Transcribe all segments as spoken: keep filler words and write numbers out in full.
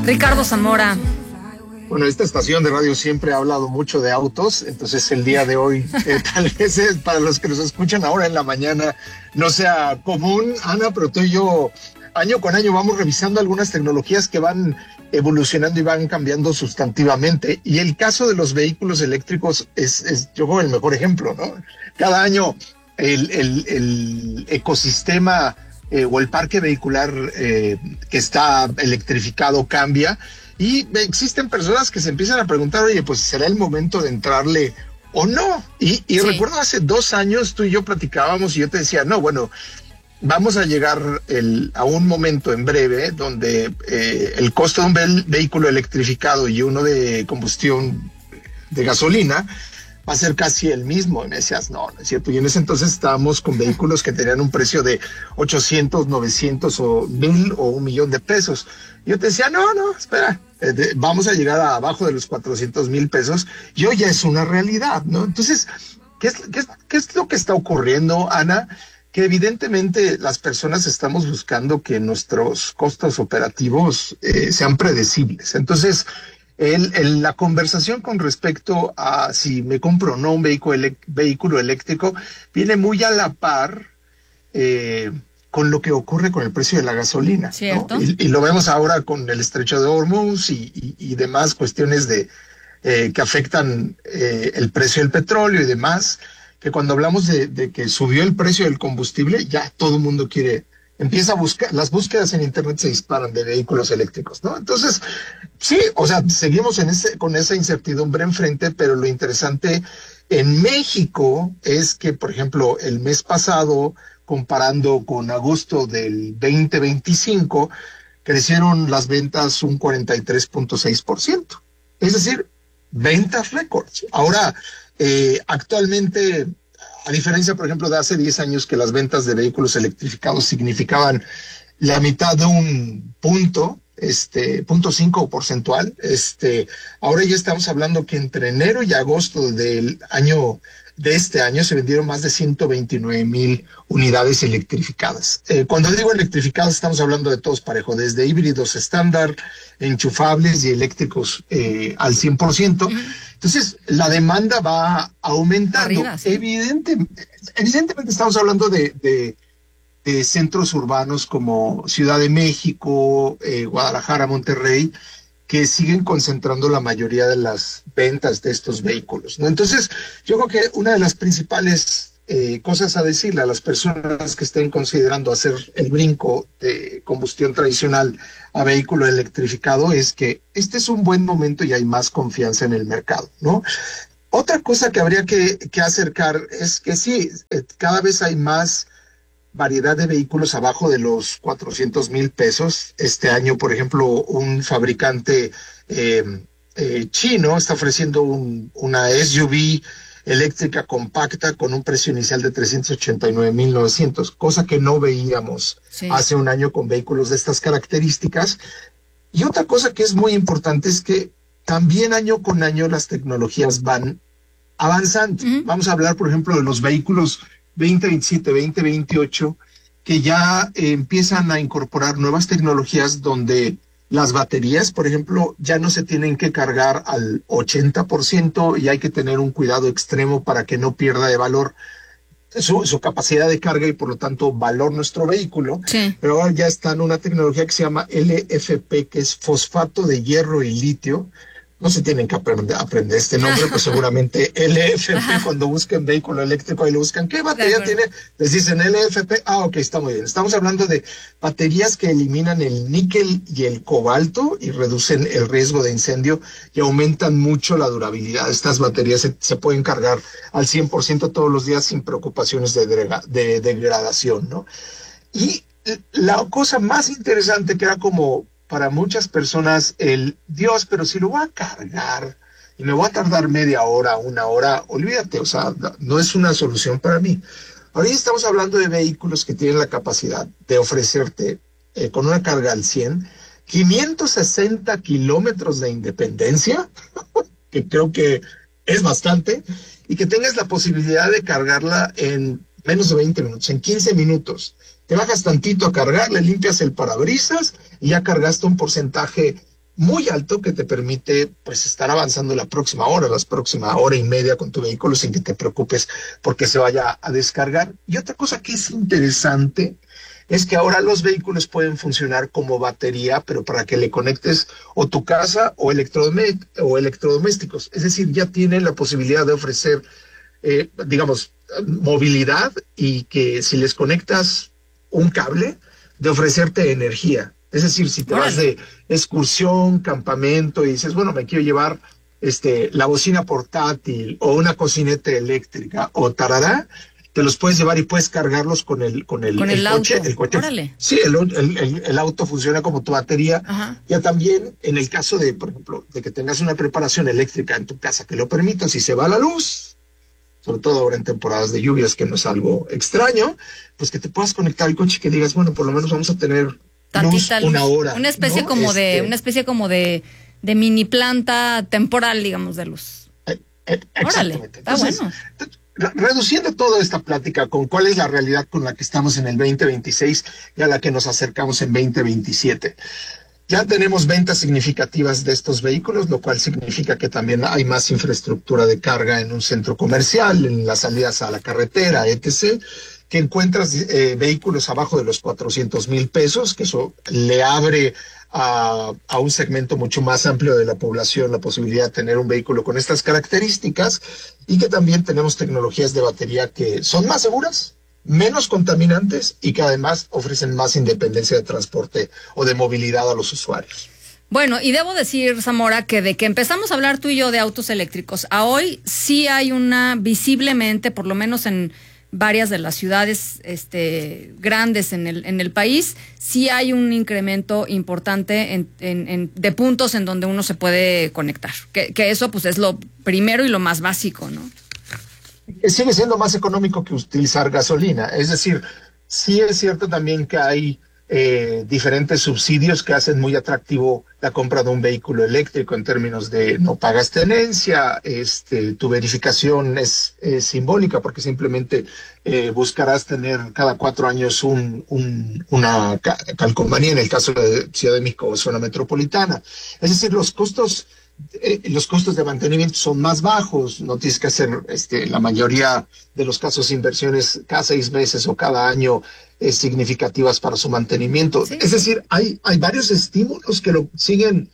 Ricardo Zamora. Bueno, esta estación de radio siempre ha hablado mucho de autos, entonces el día de hoy, eh, tal vez es para los que nos escuchan ahora en la mañana, no sea común, Ana, pero tú y yo, año con año, vamos revisando algunas tecnologías que van evolucionando y van cambiando sustantivamente. Y el caso de los vehículos eléctricos es, es yo creo, el mejor ejemplo, ¿no? Cada año el, el, el ecosistema eh, o el parque vehicular eh, que está electrificado cambia. Y existen personas que se empiezan a preguntar, oye, pues ¿será el momento de entrarle o no? Y, y sí. Recuerdo hace dos años tú y yo platicábamos y yo te decía, no, bueno, vamos a llegar el, a un momento en breve donde eh, el costo de un ve- vehículo electrificado y uno de combustión de gasolina va a ser casi el mismo. Y me decías, no, no es cierto. Y en ese entonces estábamos con vehículos que tenían un precio de ochocientos, novecientos o mil o un millón de pesos. Y yo te decía, no, no, espera, eh, de, vamos a llegar a abajo de los cuatrocientos mil pesos. Y hoy ya es una realidad, ¿no? Entonces, ¿qué es, qué es, qué es lo que está ocurriendo, Ana? Que evidentemente las personas estamos buscando que nuestros costos operativos eh, sean predecibles. Entonces, El, el, la conversación con respecto a si me compro o no un vehículo, ele- vehículo eléctrico viene muy a la par eh, con lo que ocurre con el precio de la gasolina, ¿no? Y, y lo vemos ahora con el estrecho de Hormuz y, y, y demás cuestiones de, eh, que afectan eh, el precio del petróleo y demás, que cuando hablamos de, de que subió el precio del combustible, ya todo el mundo quiere... Empieza a buscar, las búsquedas en internet se disparan de vehículos eléctricos, ¿no? Entonces, sí, o sea, seguimos en ese, con esa incertidumbre enfrente, pero lo interesante en México es que, por ejemplo, el mes pasado, comparando con agosto del veinte veinticinco, crecieron las ventas un cuarenta y tres punto seis por ciento. Es decir, ventas récords. Ahora, eh, actualmente... A diferencia, por ejemplo, de hace diez años que las ventas de vehículos electrificados significaban la mitad de un punto, este, punto cinco porcentual, este, ahora ya estamos hablando que entre enero y agosto del año, de este año, se vendieron más de ciento veintinueve mil unidades electrificadas. Eh, cuando digo electrificadas, estamos hablando de todos parejo, desde híbridos estándar, enchufables y eléctricos eh, al cien por ciento. Uh-huh. Entonces, la demanda va aumentando. Arriba, sí. Evidente, evidentemente estamos hablando de, de, de centros urbanos como Ciudad de México, eh, Guadalajara, Monterrey, que siguen concentrando la mayoría de las ventas de estos vehículos, ¿no? Entonces, yo creo que una de las principales eh, cosas a decirle a las personas que estén considerando hacer el brinco de combustión tradicional a vehículo electrificado es que este es un buen momento y hay más confianza en el mercado, ¿no? Otra cosa que habría que, que acercar es que sí, cada vez hay más variedad de vehículos abajo de los cuatrocientos mil pesos. Este año, por ejemplo, un fabricante eh, eh, chino está ofreciendo un, una S U V eléctrica compacta con un precio inicial de trescientos ochenta y nueve mil novecientos, cosa que no veíamos sí. hace un año con vehículos de estas características. Y otra cosa que es muy importante es que también año con año las tecnologías van avanzando. Uh-huh. Vamos a hablar, por ejemplo, de los vehículos veinte veintisiete, veinte veintiocho, que ya eh, empiezan a incorporar nuevas tecnologías donde las baterías, por ejemplo, ya no se tienen que cargar al ochenta por ciento y hay que tener un cuidado extremo para que no pierda de valor su, su capacidad de carga y por lo tanto valor nuestro vehículo. Sí. Pero ahora ya está en una tecnología que se llama L F P, que es fosfato de hierro y litio. No se tienen que aprender, aprender este nombre, pues seguramente L F P, cuando busquen vehículo eléctrico, ahí lo buscan. ¿Qué batería tiene? Les dicen L F P. Ah, ok, está muy bien. Estamos hablando de baterías que eliminan el níquel y el cobalto y reducen el riesgo de incendio y aumentan mucho la durabilidad. Estas baterías se, se pueden cargar al cien por ciento todos los días sin preocupaciones de, de, de degradación, ¿no? Y la cosa más interesante que era como... para muchas personas el Dios, pero si lo voy a cargar y me voy a tardar media hora, una hora, olvídate, o sea, no es una solución para mí. Ahorita estamos hablando de vehículos que tienen la capacidad de ofrecerte eh, con una carga al cien, quinientos sesenta kilómetros de independencia, que creo que es bastante, y que tengas la posibilidad de cargarla en menos de veinte minutos, en quince minutos. Te bajas tantito a cargar, le limpias el parabrisas y ya cargaste un porcentaje muy alto que te permite pues estar avanzando la próxima hora, la próxima hora y media con tu vehículo sin que te preocupes porque se vaya a descargar. Y otra cosa que es interesante es que ahora los vehículos pueden funcionar como batería, pero para que le conectes o tu casa o, electrodome- o electrodomésticos. Es decir, ya tienen la posibilidad de ofrecer, eh, digamos, movilidad y que si les conectas un cable, de ofrecerte energía. Es decir, si te vas de excursión, campamento y dices, bueno, me quiero llevar este, la bocina portátil o una cocineta eléctrica o tarará, te los puedes llevar y puedes cargarlos con el, con el, con el, el auto. coche. El coche. Órale. Sí, el, el, el, el auto funciona como tu batería. Ajá. Ya también, en el caso de, por ejemplo, de que tengas una preparación eléctrica en tu casa que lo permita, si se va la luz, sobre todo ahora en temporadas de lluvias, que no es algo extraño, pues que te puedas conectar al coche y que digas, bueno, por lo menos vamos a tener tantita luz, luz, una hora. Una especie ¿no? como de, este, una especie como de, de mini planta temporal, digamos, de luz. Eh, eh, Órale, está Entonces, bueno. Reduciendo toda esta plática con cuál es la realidad con la que estamos en el veinte veintiséis y a la que nos acercamos en veinte veintisiete. Ya tenemos ventas significativas de estos vehículos, lo cual significa que también hay más infraestructura de carga en un centro comercial, en las salidas a la carretera, etcétera, que encuentras eh, vehículos abajo de los cuatrocientos mil pesos, que eso le abre a, a un segmento mucho más amplio de la población la posibilidad de tener un vehículo con estas características, y que también tenemos tecnologías de batería que son más seguras, menos contaminantes y que además ofrecen más independencia de transporte o de movilidad a los usuarios. Bueno, y debo decir, Zamora, que de que empezamos a hablar tú y yo de autos eléctricos a hoy, sí hay una, visiblemente, por lo menos en varias de las ciudades este, grandes en el, en el país, sí hay un incremento importante en, en, en, de puntos en donde uno se puede conectar. Que, que eso pues es lo primero y lo más básico, ¿no? Sigue siendo más económico que utilizar gasolina. Es decir, sí es cierto también que hay eh, diferentes subsidios que hacen muy atractivo la compra de un vehículo eléctrico en términos de no pagas tenencia, este, tu verificación es, es simbólica porque simplemente eh, buscarás tener cada cuatro años un, un, una calcomanía en el caso de Ciudad de México o zona metropolitana. Es decir, los costos Eh, los costos de mantenimiento son más bajos, no tienes que hacer este, la mayoría de los casos inversiones cada seis meses o cada año eh, significativas para su mantenimiento. Sí. Es decir, hay, hay varios estímulos que lo siguen,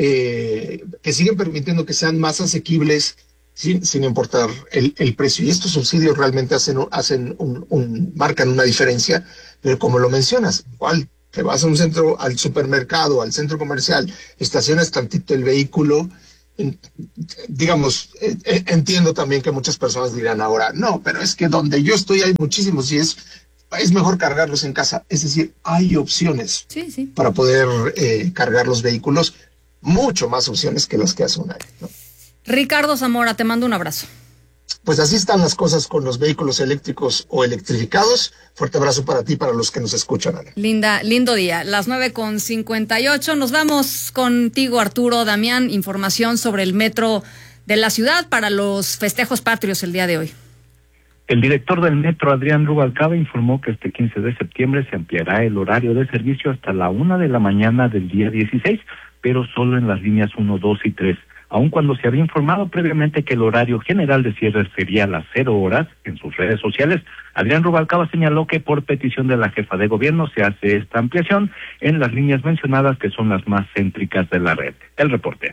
eh, que siguen permitiendo que sean más asequibles sin, sin importar el, el precio. Y estos subsidios realmente hacen, hacen un, un, marcan una diferencia, pero como lo mencionas, igual te vas a un centro, al supermercado, al centro comercial, estacionas tantito el vehículo, en, digamos, eh, entiendo también que muchas personas dirán ahora, no, pero es que donde yo estoy hay muchísimos y es, es mejor cargarlos en casa. Es decir, hay opciones sí, sí. para poder eh, cargar los vehículos, mucho más opciones que las que hace un año, ¿no? Ricardo Zamora, te mando un abrazo. Pues así están las cosas con los vehículos eléctricos o electrificados. Fuerte abrazo para ti y para los que nos escuchan, Ana. Linda, lindo día. Las nueve con cincuenta y ocho. Nos vamos contigo, Arturo Damián. Información sobre el metro de la ciudad para los festejos patrios el día de hoy. El director del metro, Adrián Rubalcaba, informó que este quince de septiembre se ampliará el horario de servicio hasta la una de la mañana del día dieciséis, pero solo en las líneas uno, dos y tres. Aun cuando se había informado previamente que el horario general de cierre sería a las cero horas, en sus redes sociales, Adrián Rubalcaba señaló que por petición de la jefa de gobierno se hace esta ampliación en las líneas mencionadas, que son las más céntricas de la red. El reporte.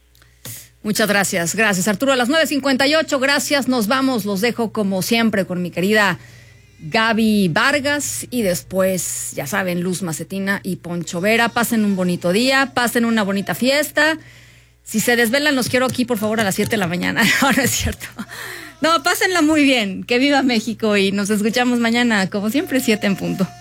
Muchas gracias, gracias Arturo. A las nueve cincuenta y ocho, gracias, nos vamos, los dejo como siempre con mi querida Gaby Vargas y después, ya saben, Luz Macetina y Poncho Vera. Pasen un bonito día, pasen una bonita fiesta. Si se desvelan, los quiero aquí, por favor, a las siete de la mañana. No, no es cierto. No, pásenla muy bien. Que viva México y nos escuchamos mañana, como siempre, siete en punto.